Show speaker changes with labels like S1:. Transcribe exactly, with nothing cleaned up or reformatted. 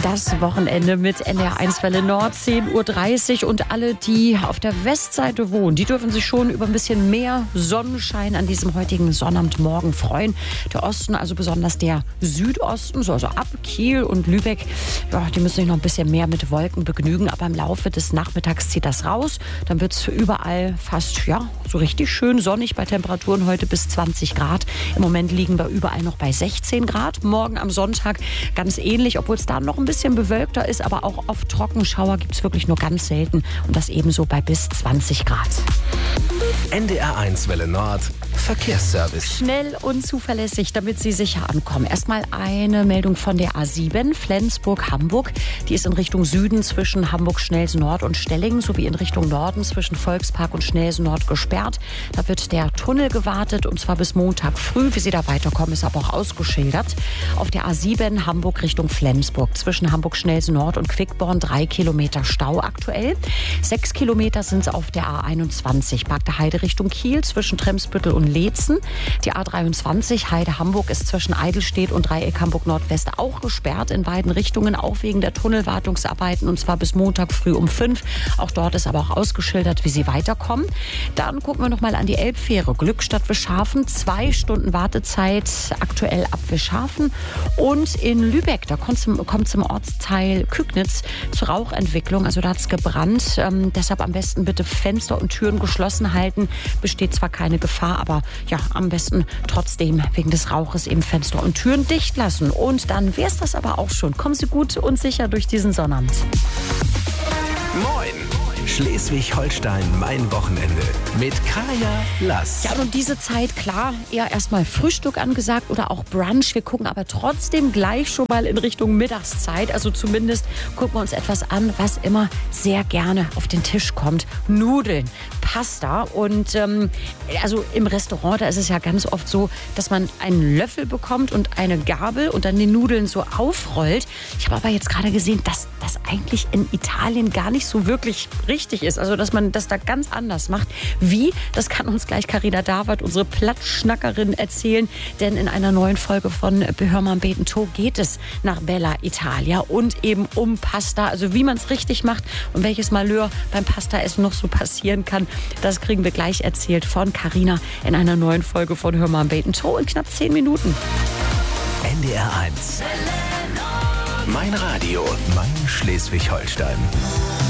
S1: Das Wochenende mit N D R eins Welle Nord, zehn Uhr dreißig. Und alle, die auf der Westseite wohnen, die dürfen sich schon über ein bisschen mehr Sonnenschein an diesem heutigen Sonnabendmorgen freuen. Der Osten, also besonders der Südosten, so also ab Kiel und Lübeck, ja, die müssen sich noch ein bisschen mehr mit Wolken begnügen. Aber im Laufe des Nachmittags zieht das raus. Dann wird es überall fast, ja, so richtig schön sonnig bei Temperaturen heute bis zwanzig Grad. Im Moment liegen wir überall noch bei sechzehn Grad. Morgen am Sonntag ganz ähnlich, obwohl es da noch ein bisschen bewölkter ist, aber auch oft Trockenschauer gibt es wirklich nur ganz selten und das ebenso bei bis zwanzig Grad.
S2: N D R eins Welle Nord Verkehrsservice.
S1: Schnell und zuverlässig, damit Sie sicher ankommen. Erstmal eine Meldung von der A sieben, Flensburg-Hamburg. Die ist in Richtung Süden zwischen Hamburg-Schnelsen-Nord und Stellingen sowie in Richtung Norden zwischen Volkspark und Schnelsen-Nord gesperrt. Da wird der Tunnel gewartet und zwar bis Montag früh. Wie Sie da weiterkommen, ist aber auch ausgeschildert. Auf der A sieben Hamburg Richtung Flensburg zwischen Hamburg-Schnelsen-Nord und Quickborn drei Kilometer Stau aktuell. Sechs Kilometer sind es auf der A einundzwanzig Bagde Heide Richtung Kiel zwischen Tremsbüttel und Leetzen. Die A dreiundzwanzig Heide-Hamburg ist zwischen Eidelstedt und Dreieck Hamburg-Nordwest auch gesperrt in beiden Richtungen, auch wegen der Tunnelwartungsarbeiten und zwar bis Montag früh um fünf. Auch dort ist aber auch ausgeschildert, wie Sie weiterkommen. Dann gucken wir noch mal an die Elbfähre Glückstadt Wischhafen. Zwei Stunden Wartezeit aktuell ab Wischhafen. Und in Lübeck, da kommt zum, kommt zum Ortsteil Kügnitz zur Rauchentwicklung. Also da hat es gebrannt. Ähm, deshalb am besten bitte Fenster und Türen geschlossen halten. Besteht zwar keine Gefahr, aber ja, am besten trotzdem wegen des Rauches eben Fenster und Türen dicht lassen. Und dann wäre es das aber auch schon. Kommen Sie gut und sicher durch diesen Sonnabend.
S2: Moin! Schleswig-Holstein, mein Wochenende mit Kaya Lass.
S1: Ja, und diese Zeit, klar, eher erstmal Frühstück angesagt oder auch Brunch. Wir gucken aber trotzdem gleich schon mal in Richtung Mittagszeit. Also zumindest gucken wir uns etwas an, was immer sehr gerne auf den Tisch kommt. Nudeln, Pasta. Und ähm, also im Restaurant, da ist es ja ganz oft so, dass man einen Löffel bekommt und eine Gabel und dann die Nudeln so aufrollt. Ich habe aber jetzt gerade gesehen, dass das eigentlich in Italien gar nicht so wirklich richtig ist. Also, dass man das da ganz anders macht. Wie? Das kann uns gleich Carina Dawert, unsere Plattschnackerin, erzählen. Denn in einer neuen Folge von Hör mal beten to geht es nach Bella Italia und eben um Pasta. Also, wie man es richtig macht und welches Malheur beim Pastaessen noch so passieren kann, das kriegen wir gleich erzählt von Carina in einer neuen Folge von Hör mal beten to in knapp zehn Minuten.
S2: N D R eins. Mein Radio, mein Schleswig-Holstein.